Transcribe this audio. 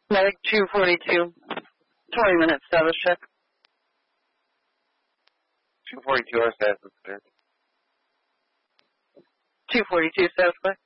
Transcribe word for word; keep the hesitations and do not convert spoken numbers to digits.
Medic two forty-two. twenty minute status check. two forty-two, our status is clear. two forty-two status check.